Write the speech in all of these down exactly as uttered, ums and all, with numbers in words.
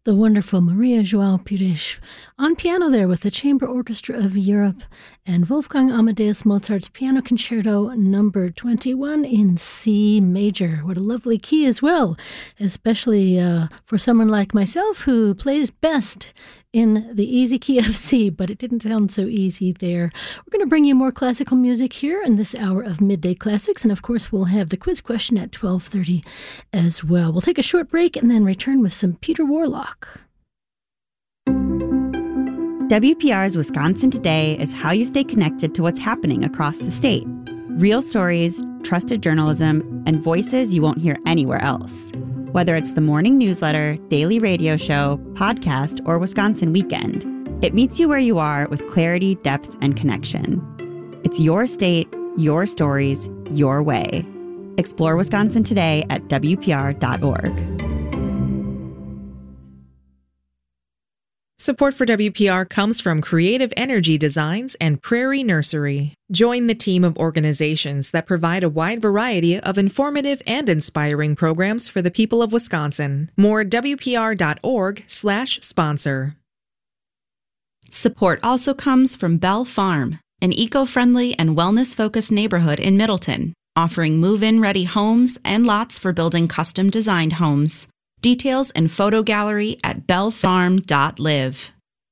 The wonderful Maria João Pires on piano there with the Chamber Orchestra of Europe and Wolfgang Amadeus Mozart's Piano Concerto number twenty-one in C major. What a lovely key as well, especially uh, for someone like myself who plays best in the easy key of C, but it didn't sound so easy there. We're going to bring you more classical music here in this hour of Midday Classics, and of course we'll have the quiz question at twelve thirty as well. We'll take a short break and then return with some Peter Warlock. W P R's Wisconsin Today is how you stay connected to what's happening across the state. Real stories, trusted journalism, and voices you won't hear anywhere else. Whether it's the morning newsletter, daily radio show, podcast, or Wisconsin Weekend, it meets you where you are with clarity, depth, and connection. It's your state, your stories, your way. Explore Wisconsin Today at W P R dot org. Support for W P R comes from Creative Energy Designs and Prairie Nursery. Join the team of organizations that provide a wide variety of informative and inspiring programs for the people of Wisconsin. More W P R dot org slash sponsor. Support also comes from Bell Farm, an eco-friendly and wellness-focused neighborhood in Middleton, offering move-in ready homes and lots for building custom-designed homes. Details and photo gallery at bell farm dot live.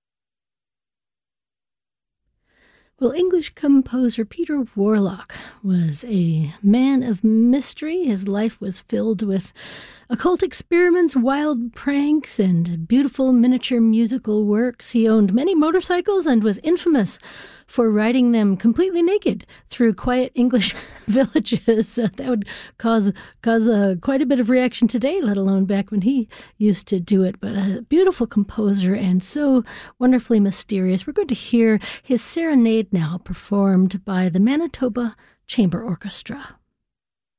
Well, English composer Peter Warlock was a man of mystery. His life was filled with occult experiments, wild pranks, and beautiful miniature musical works. He owned many motorcycles and was infamous for riding them completely naked through quiet English villages. Uh, that would cause cause uh, quite a bit of reaction today, let alone back when he used to do it. But a beautiful composer and so wonderfully mysterious. We're going to hear his serenade now performed by the Manitoba Chamber Orchestra.